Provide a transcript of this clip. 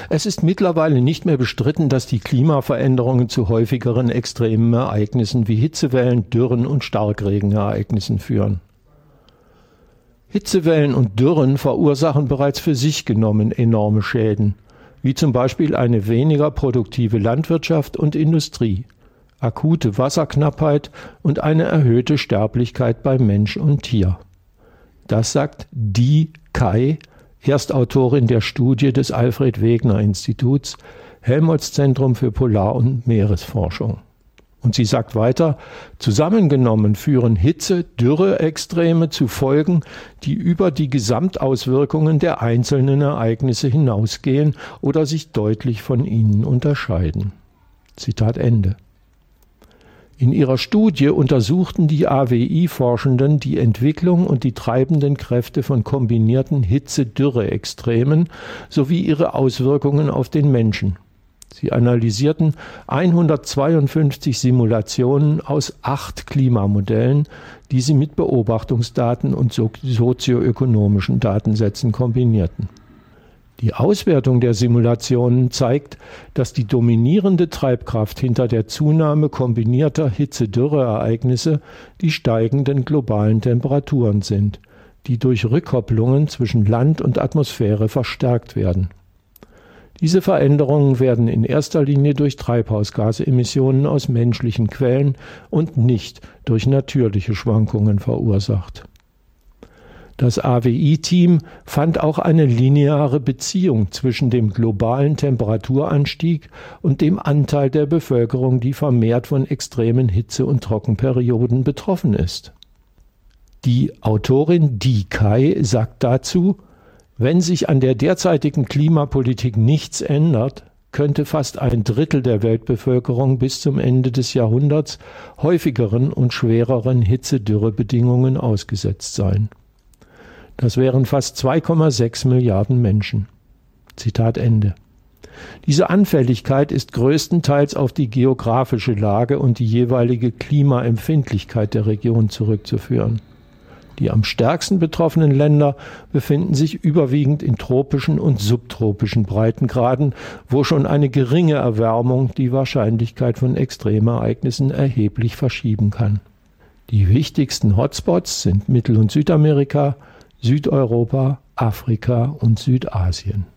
Es ist mittlerweile nicht mehr bestritten, dass die Klimaveränderungen zu häufigeren extremen Ereignissen wie Hitzewellen, Dürren und Starkregenereignissen führen. Hitzewellen und Dürren verursachen bereits für sich genommen enorme Schäden, wie zum Beispiel eine weniger produktive Landwirtschaft und Industrie, akute Wasserknappheit und eine erhöhte Sterblichkeit bei Mensch und Tier. Das sagt Di Kai, Erstautorin der Studie des Alfred-Wegener-Instituts, Helmholtz-Zentrum für Polar- und Meeresforschung. Und sie sagt weiter, zusammengenommen führen Hitze, Dürreextreme zu Folgen, die über die Gesamtauswirkungen der einzelnen Ereignisse hinausgehen oder sich deutlich von ihnen unterscheiden. Zitat Ende. In ihrer Studie untersuchten die AWI-Forschenden die Entwicklung und die treibenden Kräfte von kombinierten Hitze-Dürre-Extremen sowie ihre Auswirkungen auf den Menschen. Sie analysierten 152 Simulationen aus 8 Klimamodellen, die sie mit Beobachtungsdaten und sozioökonomischen Datensätzen kombinierten. Die Auswertung der Simulationen zeigt, dass die dominierende Treibkraft hinter der Zunahme kombinierter Hitze-Dürre-Ereignisse die steigenden globalen Temperaturen sind, die durch Rückkopplungen zwischen Land und Atmosphäre verstärkt werden. Diese Veränderungen werden in erster Linie durch Treibhausgasemissionen aus menschlichen Quellen und nicht durch natürliche Schwankungen verursacht. Das AWI-Team fand auch eine lineare Beziehung zwischen dem globalen Temperaturanstieg und dem Anteil der Bevölkerung, die vermehrt von extremen Hitze- und Trockenperioden betroffen ist. Die Autorin Di Kai sagt dazu, wenn sich an der derzeitigen Klimapolitik nichts ändert, könnte fast ein Drittel der Weltbevölkerung bis zum Ende des Jahrhunderts häufigeren und schwereren Hitze-Dürre-Bedingungen ausgesetzt sein. Das wären fast 2,6 Milliarden Menschen. Zitat Ende. Diese Anfälligkeit ist größtenteils auf die geografische Lage und die jeweilige Klimaempfindlichkeit der Region zurückzuführen. Die am stärksten betroffenen Länder befinden sich überwiegend in tropischen und subtropischen Breitengraden, wo schon eine geringe Erwärmung die Wahrscheinlichkeit von Extremereignissen erheblich verschieben kann. Die wichtigsten Hotspots sind Mittel- und Südamerika, Südeuropa, Afrika und Südasien.